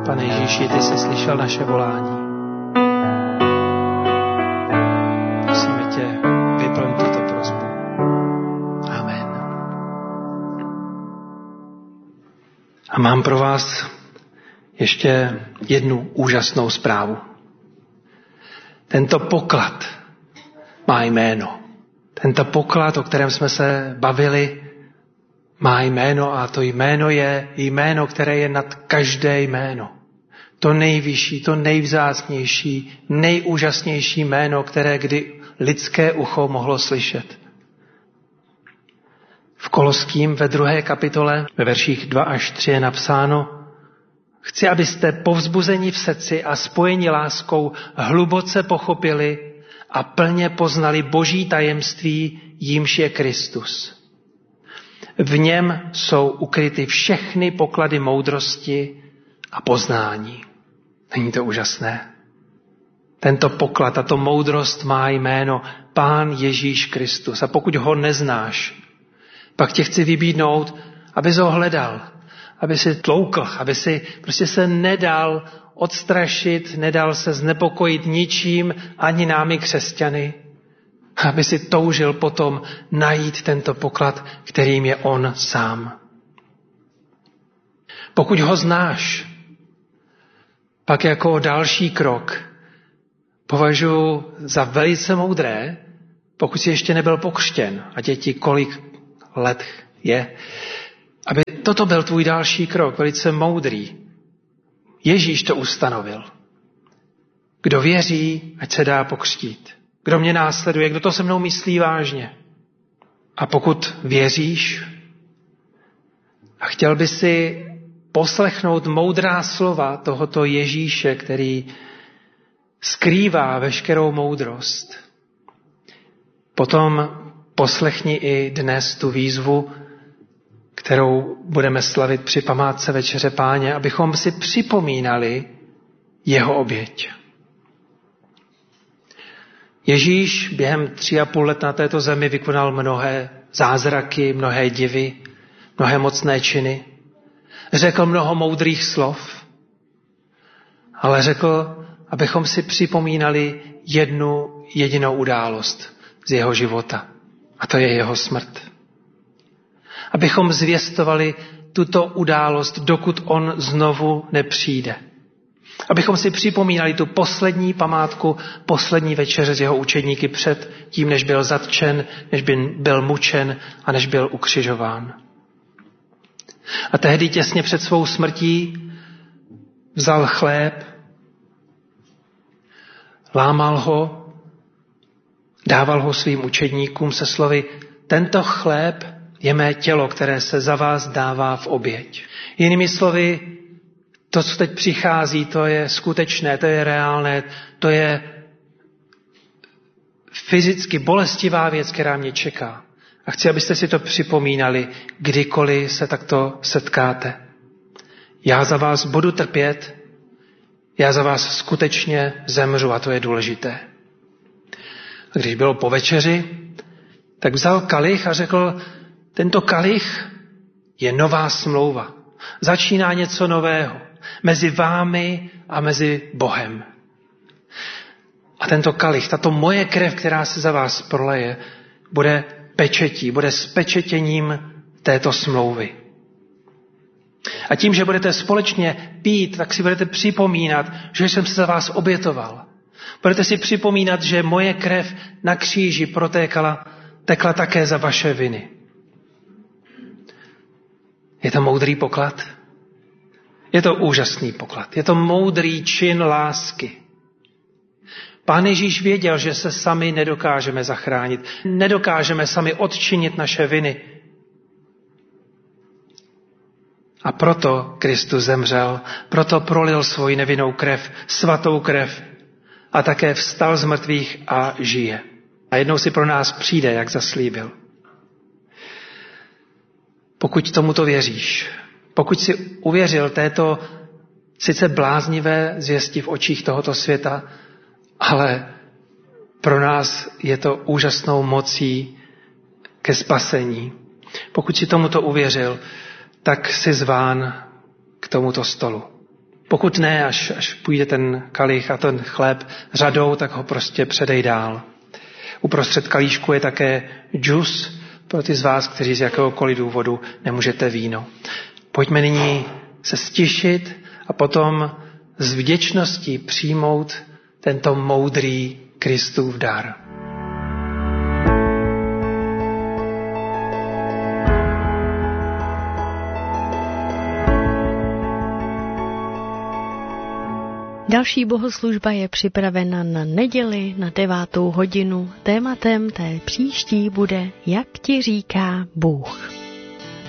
Pane Ježíši, ty jsi slyšel naše volání. Prosíme tě, vyplň tuto prosbu. Amen. A mám pro vás ještě jednu úžasnou zprávu. Tento poklad má jméno. Tento poklad, o kterém jsme se bavili, má jméno a to jméno je jméno, které je nad každé jméno. To nejvyšší, to nejvzácnější, nejúžasnější jméno, které kdy lidské ucho mohlo slyšet. V Koloským ve 2. kapitole ve verších 2 až 3 je napsáno: Chci, abyste povzbuzeni v srdci a spojeni láskou hluboce pochopili a plně poznali Boží tajemství, jímž je Kristus. V něm jsou ukryty všechny poklady moudrosti a poznání. Není to úžasné? Tento poklad, tato moudrost má jméno Pán Ježíš Kristus. A pokud ho neznáš, pak tě chci vybídnout, abys ho hledal, aby si tloukl, aby si prostě se nedal odstrašit, nedal se znepokojit ničím, ani námi křesťany, aby si toužil potom najít tento poklad, kterým je on sám. Pokud ho znáš, pak jako další krok považuji za velice moudré, pokud jsi ještě nebyl pokřtěn, a děti kolik let je, aby toto byl tvůj další krok, velice moudrý. Ježíš to ustanovil. Kdo věří, ať se dá pokřtít. Kdo mě následuje, kdo to se mnou myslí vážně. A pokud věříš a chtěl by si poslechnout moudrá slova tohoto Ježíše, který skrývá veškerou moudrost, potom poslechni i dnes tu výzvu, kterou budeme slavit při památce Večeře Páně, abychom si připomínali jeho oběť. Ježíš během 3,5 let na této zemi vykonal mnohé zázraky, mnohé divy, mnohé mocné činy. Řekl mnoho moudrých slov, ale řekl, abychom si připomínali jednu jedinou událost z jeho života. A to je jeho smrt. Abychom zvěstovali tuto událost, dokud on znovu nepřijde. Abychom si připomínali tu poslední památku, poslední večeře s jeho učedníky před tím, než byl zatčen, než byl mučen a než byl ukřižován. A tehdy těsně před svou smrtí vzal chléb, lámal ho, dával ho svým učedníkům se slovy: tento chléb je mé tělo, které se za vás dává v oběť. Jinými slovy, to, co teď přichází, to je skutečné, to je reálné, to je fyzicky bolestivá věc, která mě čeká. A chci, abyste si to připomínali, kdykoliv se takto setkáte. Já za vás budu trpět, já za vás skutečně zemřu a to je důležité. A když bylo po večeři, tak vzal kalich a řekl: tento kalich je nová smlouva. Začíná něco nového mezi vámi a mezi Bohem. A tento kalich, tato moje krev, která se za vás proleje, bude pečetí, bude spečetěním této smlouvy. A tím, že budete společně pít, tak si budete připomínat, že jsem se za vás obětoval. Budete si připomínat, že moje krev na kříži tekla také za vaše viny. Je to moudrý poklad? Je to úžasný poklad. Je to moudrý čin lásky. Pán Ježíš věděl, že se sami nedokážeme zachránit. Nedokážeme sami odčinit naše viny. A proto Kristus zemřel, proto prolil svoji nevinnou krev, svatou krev, a také vstal z mrtvých a žije. A jednou si pro nás přijde, jak zaslíbil. Pokud tomuto věříš, pokud si uvěřil této sice bláznivé zvěsti v očích tohoto světa, ale pro nás je to úžasnou mocí ke spasení. Pokud si tomuto uvěřil, tak jsi zván k tomuto stolu. Pokud ne, až půjde ten kalich a ten chléb řadou, tak ho prostě předej dál. Uprostřed kalíšku je také džus pro ty z vás, kteří z jakéhokoliv důvodu nemůžete víno. Pojďme nyní se stišit a potom s vděčností přijmout tento moudrý Kristův dar. Další bohoslužba je připravena na neděli na 9. hodinu. Tématem té příští bude Jak ti říká Bůh.